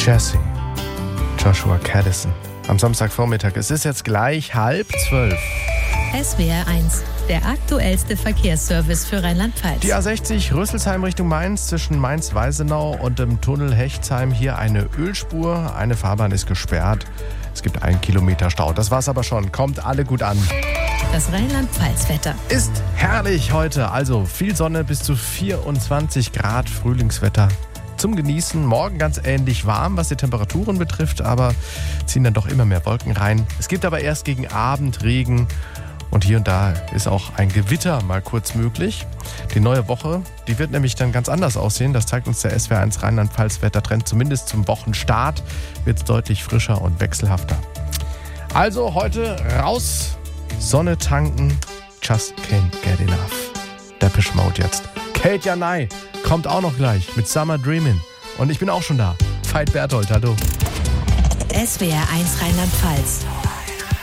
Jesse, Joshua Caddison. Am Samstagvormittag. Es ist jetzt gleich 11:30. SWR 1, der aktuellste Verkehrsservice für Rheinland-Pfalz. Die A60 Rüsselsheim Richtung Mainz zwischen Mainz-Weisenau und dem Tunnel Hechtsheim. Hier eine Ölspur. Eine Fahrbahn ist gesperrt. Es gibt 1 Kilometer Stau. Das war's aber schon. Kommt alle gut an. Das Rheinland-Pfalz-Wetter Ist herrlich heute. Also viel Sonne, bis zu 24 Grad Frühlingswetter. Zum Genießen. Morgen ganz ähnlich warm, was die Temperaturen betrifft, aber ziehen dann doch immer mehr Wolken rein. Es gibt aber erst gegen Abend Regen und hier und da ist auch ein Gewitter mal kurz möglich. Die neue Woche, die wird nämlich dann ganz anders aussehen. Das zeigt uns der SWR 1 Rheinland-Pfalz-Wettertrend. Zumindest zum Wochenstart wird es deutlich frischer und wechselhafter. Also heute raus, Sonne tanken, just can't get enough. Depeche Mode jetzt. Kate Janai kommt auch noch gleich mit Summer Dreamin'. Und ich bin auch schon da. Veit Berthold, hallo. SWR 1 Rheinland-Pfalz.